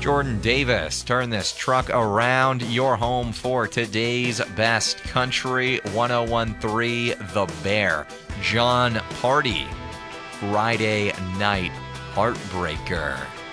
Jordan Davis, turn this truck around. Your home for today's best country 1013 The Bear. John Party, Friday Night Heartbreaker.